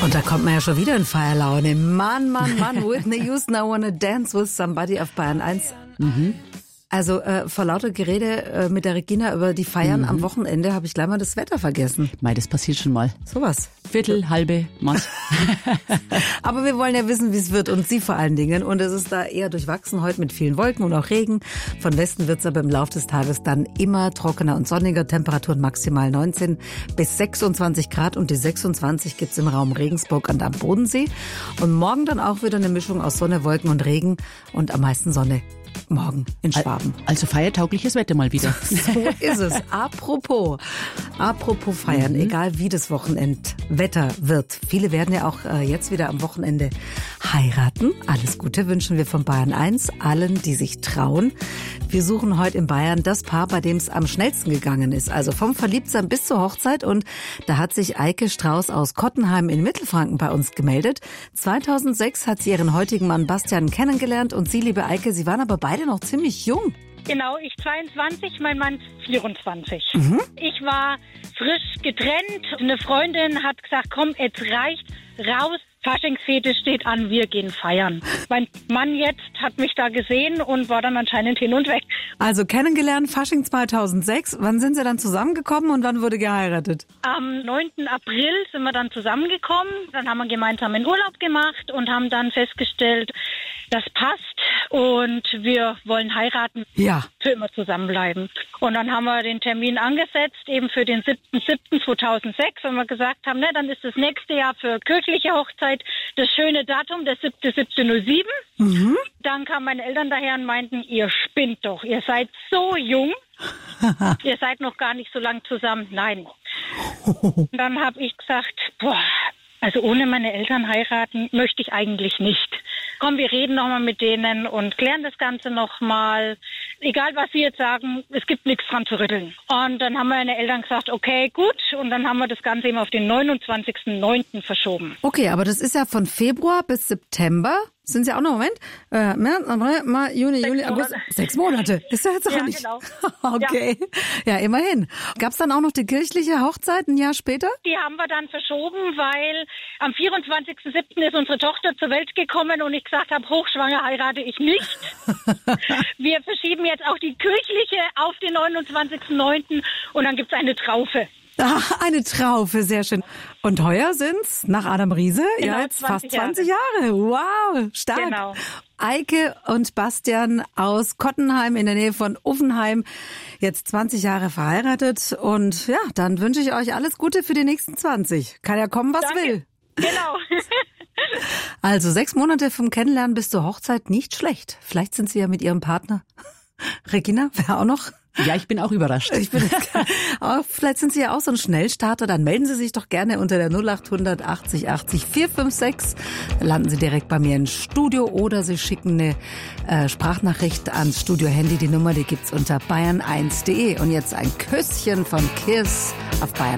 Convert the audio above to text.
Und da kommt man ja schon wieder in Feierlaune. Mann, Whitney Houston, I Wanna Dance with Somebody auf Bayern 1. Also vor lauter Gerede mit der Regina über die Feiern am Wochenende habe ich gleich mal das Wetter vergessen. Mei, das passiert schon mal. Sowas. Viertel, halbe, Maß. Aber wir wollen ja wissen, wie es wird und Sie vor allen Dingen. Und es ist da eher durchwachsen heute mit vielen Wolken und auch Regen. Von Westen wird es aber im Laufe des Tages dann immer trockener und sonniger. Temperaturen maximal 19 bis 26 Grad und die 26 gibt's im Raum Regensburg und am Bodensee. Und morgen dann auch wieder eine Mischung aus Sonne, Wolken und Regen und am meisten Sonne. Morgen in Schwaben. Also feiertaugliches Wetter mal wieder. So ist es. Apropos feiern, egal wie das Wochenendwetter wird. Viele werden ja auch jetzt wieder am Wochenende heiraten. Alles Gute wünschen wir von Bayern 1 allen, die sich trauen. Wir suchen heute in Bayern das Paar, bei dem es am schnellsten gegangen ist. Also vom Verliebtsein bis zur Hochzeit. Und da hat sich Eike Strauß aus Kottenheim in Mittelfranken bei uns gemeldet. 2006 hat sie ihren heutigen Mann Bastian kennengelernt. Und Sie, liebe Eike, Sie waren aber beide noch ziemlich jung. Genau, ich 22, mein Mann 24. Ich war frisch getrennt. Eine Freundin hat gesagt, komm, jetzt reicht, raus. Faschingsfete steht an, wir gehen feiern. Mein Mann jetzt hat mich da gesehen und war dann anscheinend hin und weg. Also kennengelernt, Fasching 2006. Wann sind Sie dann zusammengekommen und wann wurde geheiratet? Am 9. April sind wir dann zusammengekommen. Dann haben wir gemeinsam einen Urlaub gemacht und haben dann festgestellt, das passt und wir wollen heiraten. Ja. Für immer zusammenbleiben. Und dann haben wir den Termin angesetzt, eben für den 7.7.2006, weil wir gesagt haben, ne, dann ist das nächste Jahr für kirchliche Hochzeit das schöne Datum, der 7.7.07. Dann kamen meine Eltern daher und meinten, ihr spinnt doch, ihr seid so jung, ihr seid noch gar nicht so lang zusammen. Nein. Und dann habe ich gesagt, also ohne meine Eltern heiraten möchte ich eigentlich nicht. Komm, wir reden nochmal mit denen und klären das Ganze nochmal. Egal, was sie jetzt sagen, es gibt nichts dran zu rütteln. Und dann haben meine Eltern gesagt, okay, gut. Und dann haben wir das Ganze eben auf den 29.09. verschoben. Okay, aber das ist ja von Februar bis September. Sind Sie auch noch, Moment? März, April, Mai, Juni, Juli, August. 6 Monate. Ist ja jetzt auch nicht. Genau. Okay. Ja, immerhin. Gab's dann auch noch die kirchliche Hochzeit ein Jahr später? Die haben wir dann verschoben, weil am 24.07. ist unsere Tochter zur Welt gekommen und ich gesagt habe, hochschwanger heirate ich nicht. Wir verschieben jetzt auch die kirchliche auf den 29.09. und dann gibt's eine Traufe. Ach, eine Traufe, sehr schön. Und heuer sind's, nach Adam Riese, Genau, ja jetzt fast 20 Jahre. Wow, stark. Genau. Eike und Bastian aus Kottenheim in der Nähe von Uffenheim, jetzt 20 Jahre verheiratet. Und ja, dann wünsche ich euch alles Gute für die nächsten 20. Kann ja kommen, was Danke. will. Genau. Also 6 Monate vom Kennenlernen bis zur Hochzeit, nicht schlecht. Vielleicht sind Sie ja mit Ihrem Partner. Regina, wer auch noch? Ja, ich bin auch überrascht. Vielleicht sind Sie ja auch so ein Schnellstarter, dann melden Sie sich doch gerne unter der 0800 80 80 456. Dann landen Sie direkt bei mir ins Studio oder Sie schicken eine Sprachnachricht ans Studio-Handy. Die Nummer, die gibt's unter bayern1.de. Und jetzt ein Küsschen von Kiss auf Bayern